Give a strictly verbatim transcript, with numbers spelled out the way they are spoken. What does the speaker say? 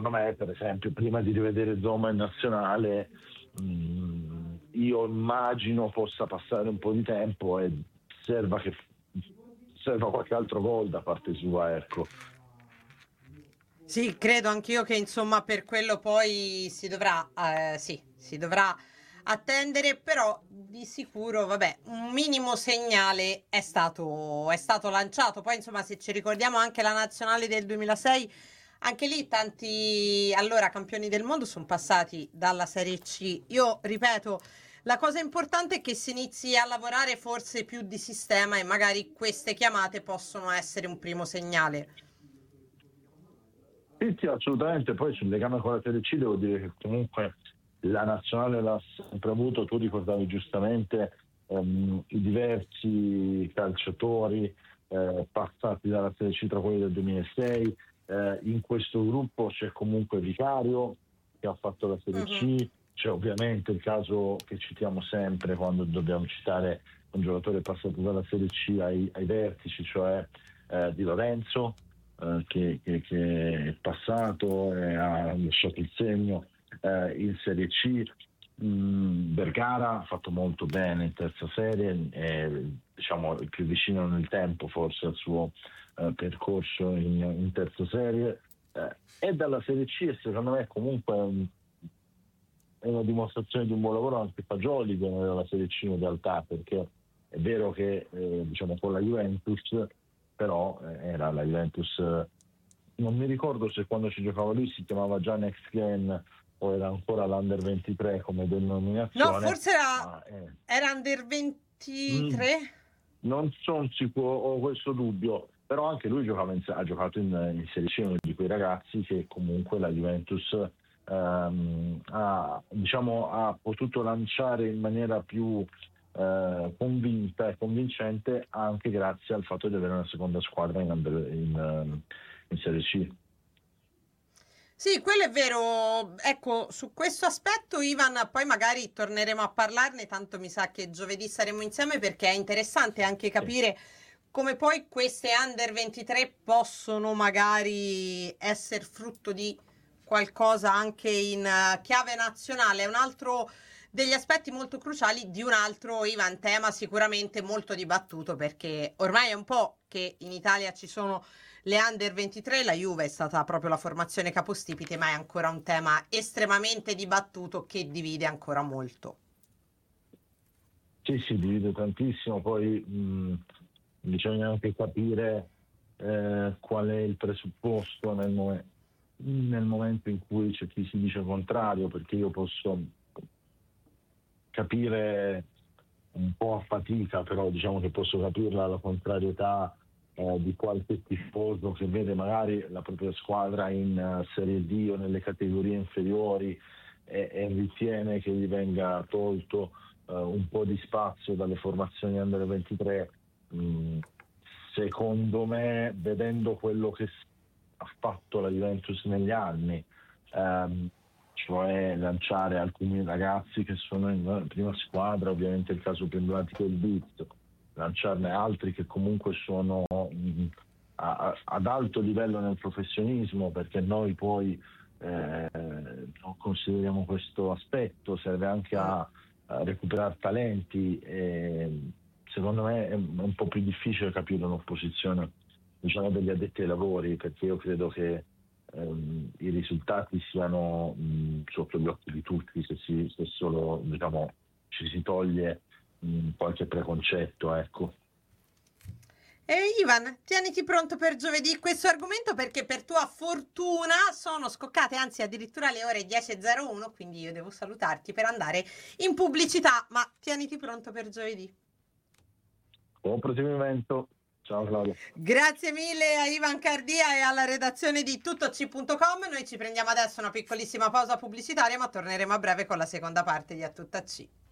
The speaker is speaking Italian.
secondo me, per esempio, prima di rivedere Zoma in nazionale, mh, io immagino possa passare un po' di tempo e serva che serva qualche altro gol da parte sua, ecco. Sì, credo anch'io che insomma per quello poi si dovrà, eh, sì, si dovrà attendere, però di sicuro, vabbè, un minimo segnale è stato, è stato lanciato. Poi insomma se ci ricordiamo anche la nazionale del duemilasei, anche lì tanti allora campioni del mondo sono passati dalla Serie C. Io ripeto, la cosa importante è che si inizi a lavorare forse più di sistema e magari queste chiamate possono essere un primo segnale. Sì, sì, assolutamente. Poi sul legame con la Serie C devo dire che comunque la nazionale l'ha sempre avuto. Tu ricordavi giustamente ehm, i diversi calciatori eh, passati dalla Serie C tra quelli del duemilasei. Eh, in questo gruppo c'è comunque Vicario che ha fatto la Serie Mhm. C, c'è ovviamente il caso che citiamo sempre quando dobbiamo citare un giocatore passato dalla Serie C ai, ai vertici, cioè eh, Di Lorenzo, eh, che, che, che è passato e ha lasciato il segno eh, in Serie C. Mm, Vergara ha fatto molto bene in terza serie, è diciamo il più vicino nel tempo forse al suo eh, percorso in, in terza serie, eh, è dalla Serie C e secondo me comunque um, è una dimostrazione di un buon lavoro anche Fagioli che non era la Serie C in realtà, perché è vero che eh, diciamo con la Juventus, però eh, era la Juventus, eh, non mi ricordo se quando ci giocava lui si chiamava già Next Gen o era ancora l'Under ventitré come No, denominazione, forse era, ma eh, era under mm, ventitré. non sono sicuro, ho questo dubbio, però anche lui giocava in- ha giocato in, in Serie C, uno di quei ragazzi che comunque la Juventus ehm, ha, diciamo, ha potuto lanciare in maniera più eh, convinta e convincente anche grazie al fatto di avere una seconda squadra in, under- in, ehm, in Serie C. Sì, quello è vero. Ecco, su questo aspetto, Ivan, poi magari torneremo a parlarne, tanto mi sa che giovedì saremo insieme perché è interessante anche Sì. capire come poi queste under ventitré possono magari essere frutto di qualcosa anche in eh, chiave nazionale. È un altro degli aspetti molto cruciali di un altro, Ivan, tema sicuramente molto dibattuto perché ormai è un po' che in Italia ci sono le under ventitré, la Juve è stata proprio la formazione capostipite, ma è ancora un tema estremamente dibattuto che divide ancora molto. Sì, si divide tantissimo, poi mh, bisogna anche capire eh, qual è il presupposto nel, momen- nel momento in cui c'è chi si dice contrario, perché io posso capire un po' a fatica, però diciamo che posso capirla la contrarietà eh, di qualche tifoso che vede magari la propria squadra in eh, Serie D o nelle categorie inferiori e, e ritiene che gli venga tolto eh, un po' di spazio dalle formazioni under ventitré. Mh, secondo me, vedendo quello che s- ha fatto la Juventus negli anni, ehm, cioè lanciare alcuni ragazzi che sono in prima squadra, ovviamente il caso più emblematico è il Beat, lanciarne altri che comunque sono mh, a- a- ad alto livello nel professionismo, perché noi poi eh, non consideriamo questo aspetto, serve anche Mm. a, a recuperare talenti e secondo me è un po' più difficile capire un'opposizione, diciamo, degli addetti ai lavori, perché io credo che ehm, i risultati siano mh, sotto gli occhi di tutti se, si, se solo diciamo, ci si toglie mh, qualche preconcetto, ecco. E Ivan, tieniti pronto per giovedì questo argomento perché per tua fortuna sono scoccate, anzi addirittura le ore dieci e zero uno, quindi io devo salutarti per andare in pubblicità, ma tieniti pronto per giovedì. Buon proseguimento, ciao Claudio. Grazie mille a Ivan Cardia e alla redazione di tuttoc punto com. Noi ci prendiamo adesso una piccolissima pausa pubblicitaria, ma torneremo a breve con la seconda parte di A Tutta C.